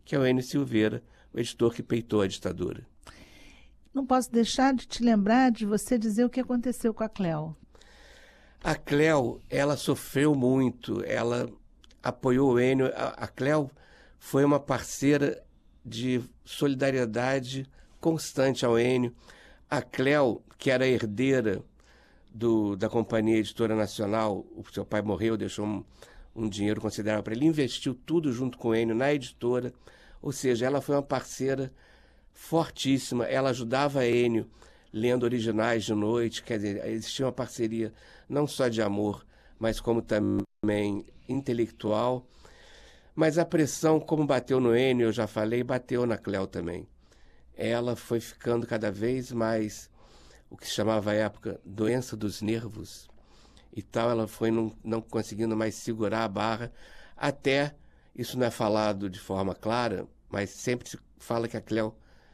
que é o Enio Silveira, o editor que peitou a ditadura. Não posso deixar de te lembrar de você dizer o que aconteceu com a Cléo. A Cléo, ela sofreu muito, ela apoiou o Enio. A Cléo foi uma parceira de solidariedade constante ao Enio. A Cléo, que era herdeira da Companhia Editora Nacional, o seu pai morreu, deixou um dinheiro considerável para ele, investiu tudo junto com o Enio na editora, ou seja, ela foi uma parceira fortíssima, ela ajudava a Enio lendo originais de noite, quer dizer, existia uma parceria não só de amor, mas como também intelectual. Mas a pressão, como bateu no Enio, eu já falei, bateu na Cléo também. Ela foi ficando cada vez mais, o que se chamava à época, doença dos nervos e tal, ela foi não conseguindo mais segurar a barra, até, isso não é falado de forma clara, mas sempre se fala que a Cléo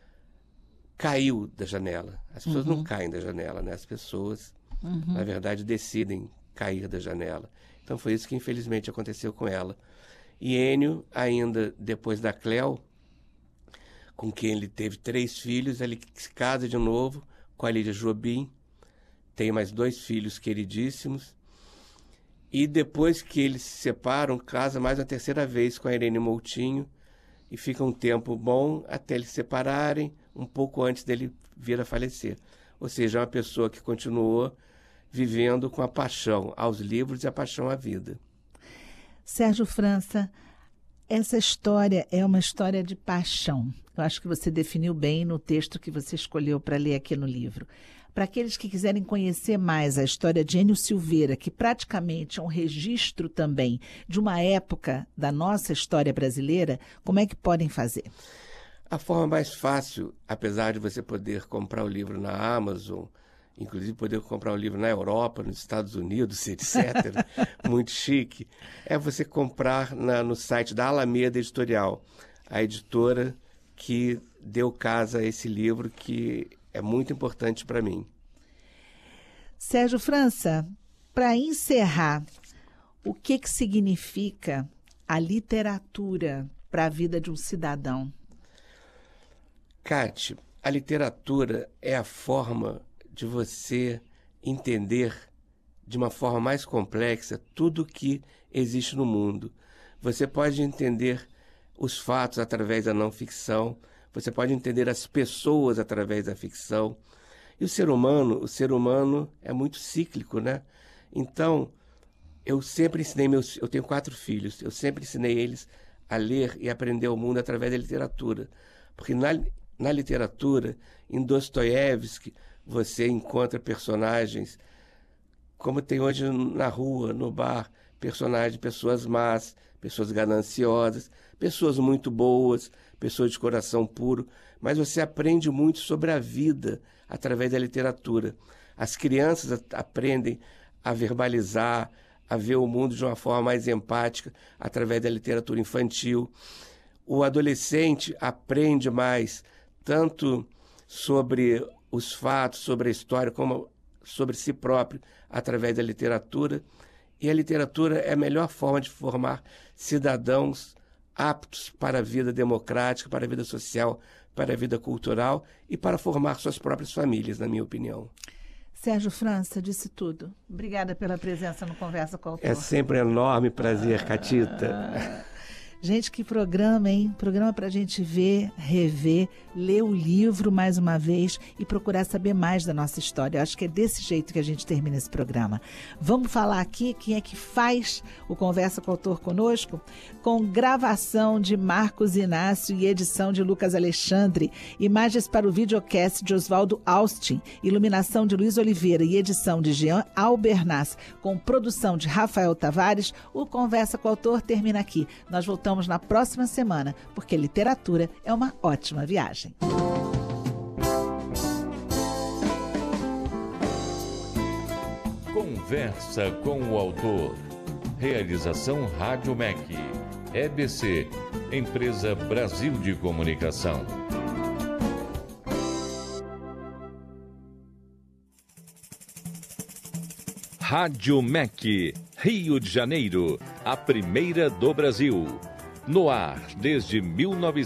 caiu da janela. As pessoas não caem da janela, né? As pessoas, na verdade, decidem cair da janela. Então foi isso que infelizmente aconteceu com ela. E Enio, ainda depois da Cléo, com quem ele teve 3 filhos, ele se casa de novo com a Lídia Jobim, tem mais 2 filhos queridíssimos, e depois que eles se separam, casa mais uma 3ª vez com a Irene Moutinho, e fica um tempo bom até eles se separarem, um pouco antes dele vir a falecer. Ou seja, é uma pessoa que continuou vivendo com a paixão aos livros e a paixão à vida. Sérgio França, essa história é uma história de paixão. Eu acho que você definiu bem no texto que você escolheu para ler aqui no livro. Para aqueles que quiserem conhecer mais a história de Enio Silveira, que praticamente é um registro também de uma época da nossa história brasileira, como é que podem fazer? A forma mais fácil, apesar de você poder comprar o livro na Amazon, inclusive poder comprar o livro na Europa, nos Estados Unidos, etc., muito chique, é você comprar no site da Alameda Editorial, a editora que deu casa a esse livro, que é muito importante para mim. Sérgio França, para encerrar, o que significa a literatura para a vida de um cidadão? Cátia, a literatura é a forma de você entender de uma forma mais complexa tudo o que existe no mundo. Você pode entender os fatos através da não ficção, você pode entender as pessoas através da ficção. E o ser humano é muito cíclico, né? Então, eu sempre ensinei eu tenho 4 filhos, eu sempre ensinei eles a ler e aprender o mundo através da literatura. Porque na literatura, em Dostoiévski, você encontra personagens, como tem hoje na rua, no bar, pessoas más, pessoas gananciosas, pessoas muito boas, pessoas de coração puro, mas você aprende muito sobre a vida através da literatura. As crianças aprendem a verbalizar, a ver o mundo de uma forma mais empática através da literatura infantil. O adolescente aprende mais, tanto sobre os fatos, sobre a história, como sobre si próprio, através da literatura. E a literatura é a melhor forma de formar cidadãos aptos para a vida democrática, para a vida social, para a vida cultural e para formar suas próprias famílias, na minha opinião. Sérgio França, disse tudo. Obrigada pela presença no Conversa com o Autor. É sempre um enorme prazer, Catita. Gente, que programa, hein? Programa para a gente ver, rever, ler o livro mais uma vez e procurar saber mais da nossa história. Eu acho que é desse jeito que a gente termina esse programa. Vamos falar aqui quem é que faz o Conversa com o Autor conosco? Com gravação de Marcos Inácio e edição de Lucas Alexandre, imagens para o videocast de Oswaldo Austin, iluminação de Luiz Oliveira e edição de Jean Albernaz, com produção de Rafael Tavares, o Conversa com o Autor termina aqui. Nós voltamos na próxima semana, porque literatura é uma ótima viagem. Conversa com o Autor. Realização Rádio MEC. EBC, Empresa Brasil de Comunicação. Rádio MEC, Rio de Janeiro, a primeira do Brasil. No ar desde 1900.